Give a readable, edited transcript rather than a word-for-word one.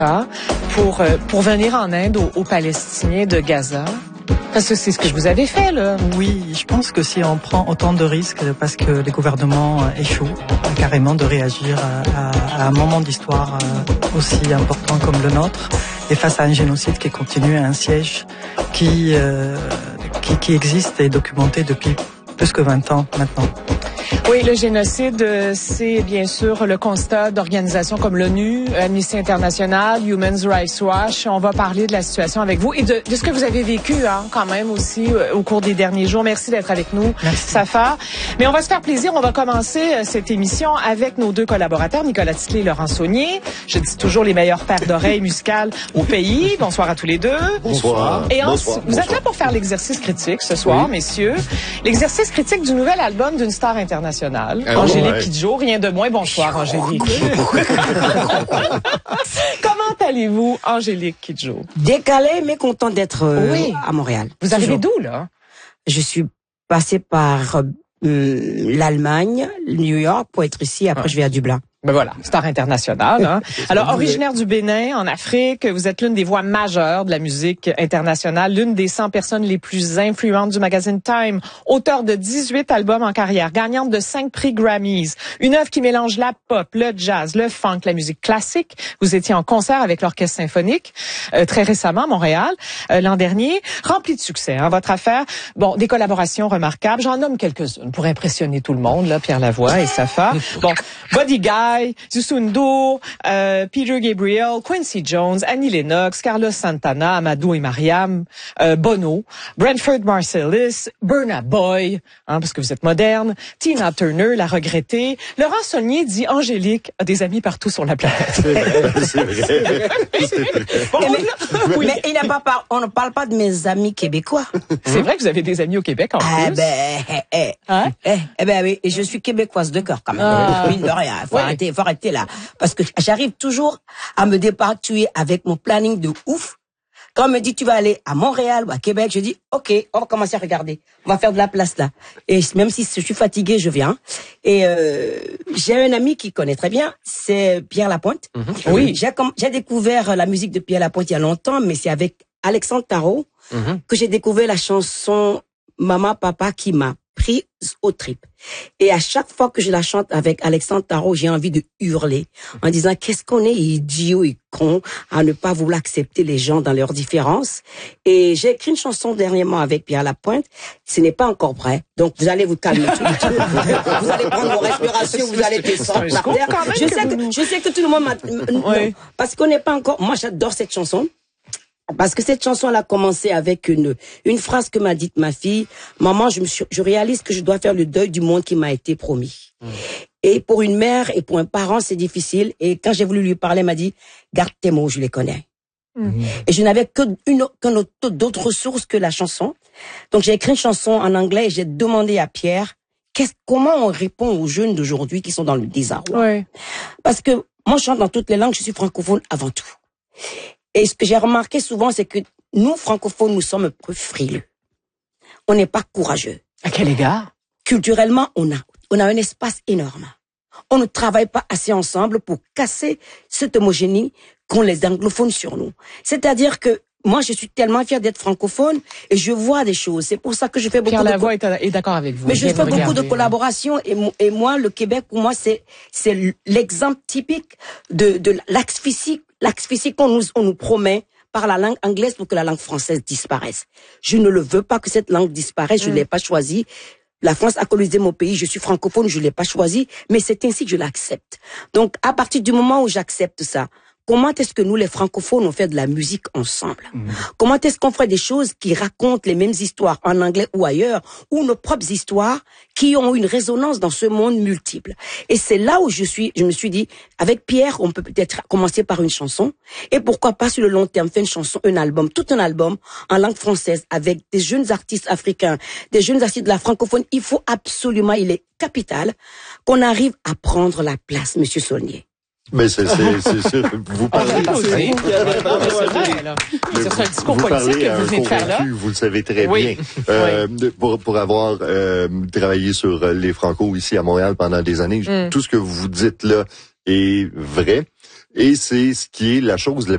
pour venir en aide aux Palestiniens de Gaza? Parce que c'est ce que vous avez fait, là. Oui, je pense que si on prend autant de risques parce que les gouvernements échouent, carrément de réagir à un moment d'histoire aussi important comme le nôtre, et face à un génocide qui continue, à un siège qui existe et est documenté depuis plus que 20 ans maintenant. Oui, le génocide, c'est bien sûr le constat d'organisations comme l'ONU, Amnesty International, Human Rights Watch. On va parler de la situation avec vous et de ce que vous avez vécu quand même aussi au cours des derniers jours. Merci d'être avec nous, Safa. Mais on va se faire plaisir. On va commencer cette émission avec nos deux collaborateurs, Nicolas Titley et Laurent Saunier. Je dis toujours les meilleures paires d'oreilles musicales au pays. Bonsoir à tous les deux. Bonsoir. Et vous êtes là pour faire l'exercice critique ce soir, messieurs. L'exercice critique du nouvel album d'une star internationale. Angélique Kidjo, rien de moins. Bonsoir, Angélique. Comment allez-vous, Angélique Kidjo? Décalée, mais contente d'être à Montréal. Vous arrivez d'où, là? Je suis passée par l'Allemagne, New York, pour être ici. Après, je vais à Dublin. Ben voilà, star internationale. Hein? Alors, originaire du Bénin, en Afrique, vous êtes l'une des voix majeures de la musique internationale, l'une des 100 personnes les plus influentes du magazine Time, auteur de 18 albums en carrière, gagnante de 5 prix Grammys, une œuvre qui mélange la pop, le jazz, le funk, la musique classique. Vous étiez en concert avec l'Orchestre symphonique très récemment à Montréal, l'an dernier. Rempli de succès, hein, votre affaire. Bon, des collaborations remarquables. J'en nomme quelques-unes pour impressionner tout le monde, là, Pierre Lavoie et Safa. Bon, Buddy Guy, Youssou N'Dour, Peter Gabriel, Quincy Jones, Annie Lennox, Carlos Santana, Amadou et Mariam, Bono, Branford Marsalis, Burna Boy, parce que vous êtes moderne, Tina Turner, la regrettée. Laurent Saunier dit Angélique a des amis partout sur la planète. C'est vrai. Bon, mais on ne parle pas de mes amis québécois. C'est vrai que vous avez des amis au Québec en plus. Oui, et je suis québécoise de cœur quand même. Mine de rien, faut arrêter là. Parce que j'arrive toujours à me dépatouiller avec mon planning de ouf. Quand on me dit tu vas aller à Montréal ou à Québec, je dis ok, on va commencer à regarder. On va faire de la place là. Et même si je suis fatiguée, je viens. Et j'ai un ami qui connaît très bien, c'est Pierre Lapointe. Oui, j'ai découvert la musique de Pierre Lapointe il y a longtemps, mais c'est avec Alexandre Tarot que j'ai découvert la chanson Maman Papa qui m'a pris aux tripes. Et à chaque fois que je la chante avec Alexandre Tarot, j'ai envie de hurler en disant qu'est-ce qu'on est idiot et con à ne pas vouloir accepter les gens dans leurs différences. Et j'ai écrit une chanson dernièrement avec Pierre Lapointe. Ce n'est pas encore prêt. Donc vous allez vous calmer tout. Vous allez prendre vos respirations, vous allez descendre par terre. Je sais que tout le monde non, parce qu'on n'est pas encore. Moi, j'adore cette chanson. Parce que cette chanson, elle a commencé avec une phrase que m'a dite ma fille. Maman, je réalise que je dois faire le deuil du monde qui m'a été promis. Et pour une mère et pour un parent, c'est difficile. Et quand j'ai voulu lui parler, elle m'a dit, garde tes mots, je les connais. Et je n'avais qu'une d'autres ressources que la chanson. Donc j'ai écrit une chanson en anglais et j'ai demandé à Pierre, comment on répond aux jeunes d'aujourd'hui qui sont dans le désarroi? Parce que moi, je chante dans toutes les langues, je suis francophone avant tout. Et ce que j'ai remarqué souvent, c'est que nous, francophones, nous sommes un peu frileux. On n'est pas courageux. À quel égard? Culturellement, on a un espace énorme. On ne travaille pas assez ensemble pour casser cette homogénéité qu'ont les anglophones sur nous. C'est-à-dire que moi, je suis tellement fière d'être francophone et je vois des choses. C'est pour ça que je fais beaucoup Pierre Lavoie est d'accord avec vous. Mais je fais beaucoup de collaborations et moi, le Québec, pour moi, c'est l'exemple typique de l'axe physique qu'on nous promet par la langue anglaise pour que la langue française disparaisse. Je ne le veux pas que cette langue disparaisse, je l'ai pas choisie. La France a colonisé mon pays, je suis francophone, je l'ai pas choisi, mais c'est ainsi que je l'accepte. Donc, à partir du moment où j'accepte ça, comment est-ce que nous, les francophones, on fait de la musique ensemble? Comment est-ce qu'on ferait des choses qui racontent les mêmes histoires en anglais ou ailleurs, ou nos propres histoires qui ont une résonance dans ce monde multiple? Et c'est là où je me suis dit, avec Pierre, on peut peut-être commencer par une chanson, et pourquoi pas sur le long terme faire une chanson, un album, tout un album en langue française avec des jeunes artistes africains, des jeunes artistes de la francophonie. Il faut absolument, il est capital qu'on arrive à prendre la place, Monsieur Saunier. Mais c'est sûr. Vous parlez vous le savez très bien. Pour avoir travaillé sur les Franco ici à Montréal pendant des années, tout ce que vous dites là est vrai. Et c'est ce qui est la chose la